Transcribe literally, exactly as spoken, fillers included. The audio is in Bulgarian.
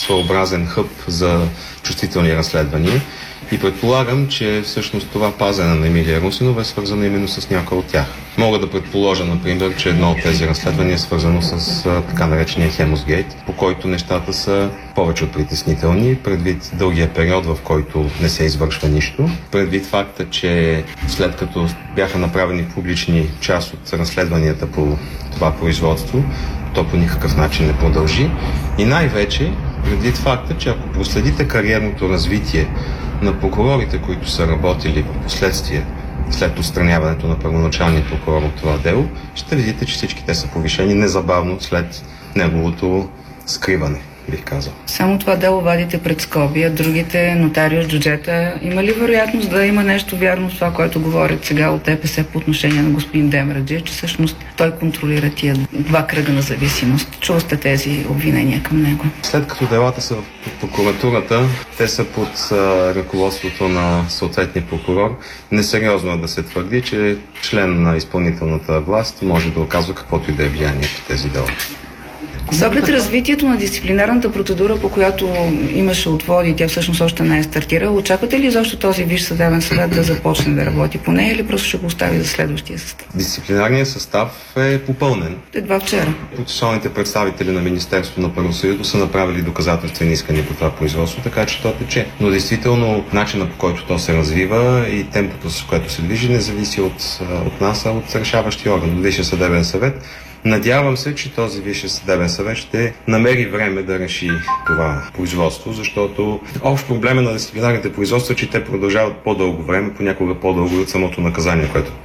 своеобразен хъб за чувствителни разследвания. И предполагам, че всъщност това пазене на Емилия Русинова е свързано именно с някои от тях. Мога да предположа, например, че едно от тези разследвания е свързано с а, така наречения Хемосгейт, по който нещата са повече от притеснителни, предвид дългия период, в който не се извършва нищо, предвид факта, че след като бяха направени публични част от разследванията по това производство, то по никакъв начин не продължи. И най-вече предвид факта, че ако проследите кариерното развитие на прокурорите, които са работили в последствие след отстраняването на първоначалния прокурор от това дело, ще видите, че всички те са повишени незабавно след неговото скриване, бих казал. Само това дело вадите пред скоби, а другите, нотариус, джуджета, има ли вероятност да има нещо вярно в това, което говорят сега от ДПС по отношение на господин Демерджиев, че всъщност той контролира тия два кръга на зависимост? Чул сте тези обвинения към него? След като делата са в прокуратурата, те са под а, ръководството на съответния прокурор. Несериозно е да се твърди, че член на изпълнителната власт може да оказва каквото и да е влияние по тези дела. С оглед развитието на дисциплинарната процедура, по която имаше отводи, тя всъщност още не е стартирала, очаквате ли защо този Висш съдебен съвет да започне да работи по нея или просто ще го остави за следващия състав? Дисциплинарният състав е попълнен. Едва вчера. Процесуалните представители на Министерството на правосъдието са направили доказателствени искания по това производство, така че то тече. Но действително начинът, по който то се развива и темпото, с което се движи, не зависи от, от нас, а от решаващия орган, Висшия съдебен съвет. Надявам се, че този Висш съдебен съвет ще намери време да реши това производство, защото общ проблем на дисциплинарните производства е, че те продължават по-дълго време, понякога по-дълго от самото наказание, което